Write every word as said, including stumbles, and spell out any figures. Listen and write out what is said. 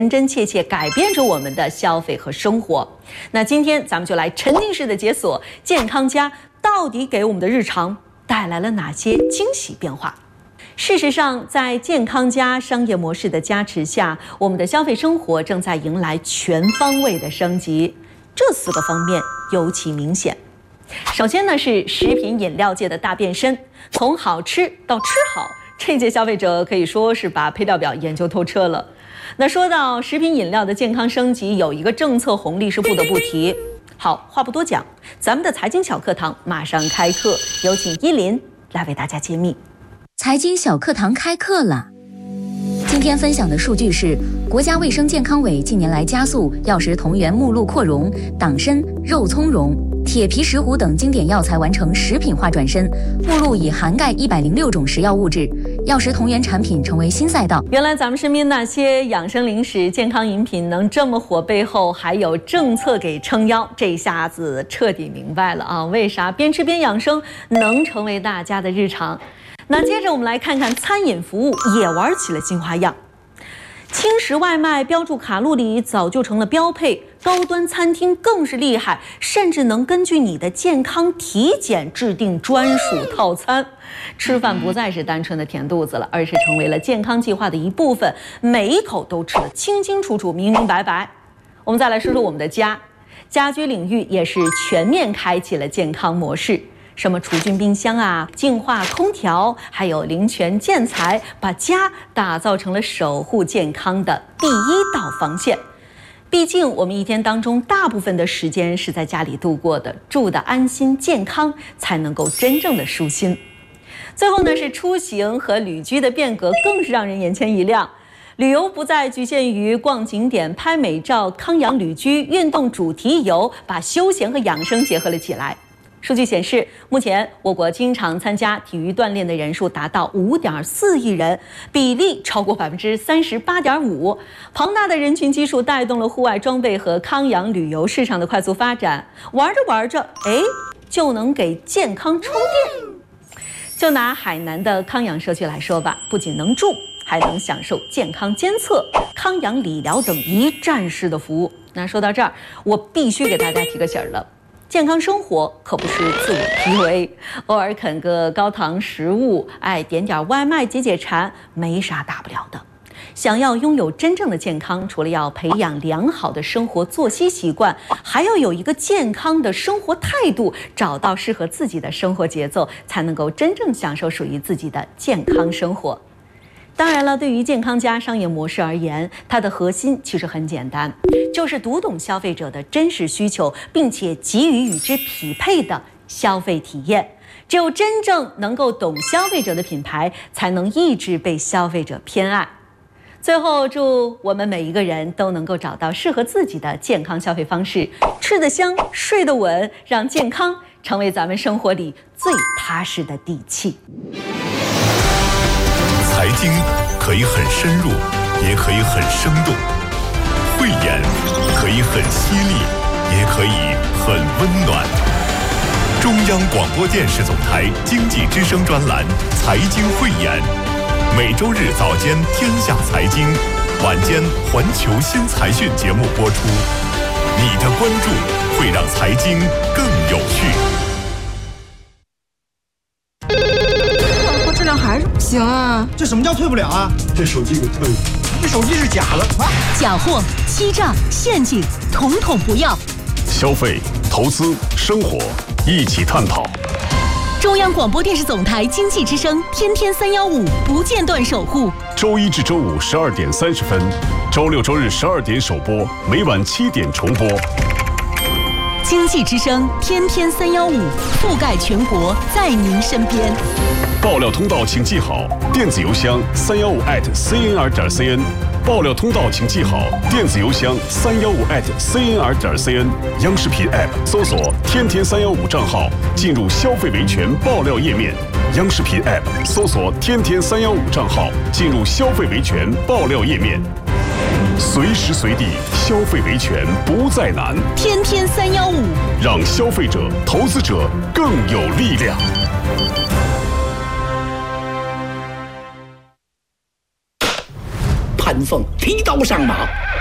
真真切切改变着我们的消费和生活。那今天咱们就来沉浸式的解锁健康家到底给我们的日常带来了哪些惊喜变化。事实上，在健康家商业模式的加持下，我们的消费生活正在迎来全方位的升级。这四个方面尤其明显。首先呢，是食品饮料界的大变身，从好吃到吃好，这届消费者可以说是把配料表研究透彻了。那说到食品饮料的健康升级，有一个政策红利是不得不提。好，话不多讲，咱们的财经小课堂马上开课，有请依林来为大家揭秘。 财经小课堂开课了。今天分享的数据是，国家卫生健康委近年来加速药食同源目录扩容，党参、肉苁蓉、铁皮石斛等经典药材完成食品化转身，目录已涵盖一百零六种食药物质，药食同源产品成为新赛道。 原来咱们身边那些养生零食、健康饮品能这么火，背后还有政策给撑腰，这一下子彻底明白了啊！为啥边吃边养生能成为大家的日常？那接着我们来看看餐饮服务也玩起了新花样。轻食外卖标注卡路里早就成了标配，高端餐厅更是厉害，甚至能根据你的健康体检制定专属套餐。吃饭不再是单纯的填肚子了，而是成为了健康计划的一部分，每一口都吃得清清楚楚、明明白白。我们再来说说我们的家，家居领域也是全面开启了健康模式。什么除菌冰箱啊、净化空调，还有灵泉建材，把家打造成了守护健康的第一道防线。毕竟我们一天当中大部分的时间是在家里度过的，住得安心健康，才能够真正的舒心。最后呢，是出行和旅居的变革，更是让人眼前一亮。旅游不再局限于逛景点、拍美照，康养旅居、运动主题游，把休闲和养生结合了起来。数据显示，目前我国经常参加体育锻炼的人数达到五点四亿人，比例超过百分之三十八点五。庞大的人群基数带动了户外装备和康养旅游市场的快速发展。玩着玩着，哎，就能给健康充电。就拿海南的康养社区来说吧，不仅能住，还能享受健康监测、康养理疗等一站式的服务。那说到这儿，我必须给大家提个醒了。健康生活可不是自我 P U A， 偶尔啃个高糖食物，哎，点点外卖解解馋，没啥大不了的。想要拥有真正的健康，除了要培养良好的生活作息习惯，还要有一个健康的生活态度，找到适合自己的生活节奏，才能够真正享受属于自己的健康生活。当然了，对于健康家商业模式而言，它的核心其实很简单，就是读懂消费者的真实需求，并且给予与之匹配的消费体验。只有真正能够懂消费者的品牌，才能一直被消费者偏爱。最后，祝我们每一个人都能够找到适合自己的健康消费方式，吃得香，睡得稳，让健康成为咱们生活里最踏实的底气。 财经可以很深入，也可以很生动；慧眼可以很犀利，也可以很温暖。中央广播电视总台经济之声专栏《财经慧眼》，每周日早间《天下财经》，晚间《环球新财讯》节目播出。你的关注会让财经更有趣。 质量还是不行啊！ 这什么叫退不了啊？ 这手机给退了， 这手机是假的啊！ 假货、欺诈、陷阱，统统不要。 消费、投资、生活，一起探讨。 中央广播电视总台经济之声，天天三幺五不间断守护。 周一至周五十二点三十分，周六周日十二点首播，每晚七点重播。 经济之声，天天三幺五，覆盖全国，在您身边。 爆料通道请记好，电子邮箱三幺五 at cnr 点 cn。爆料通道请记好，电子邮箱三幺五 at cnr 点 cn。央视频 app 搜索“天天三幺五”账号，进入消费维权爆料页面。央视频 app 搜索“天天三幺五”账号，进入消费维权爆料页面。随时随地消费维权不再难， 天天三幺五， 让消费者、投资者更有力量。 判凤，提刀上马。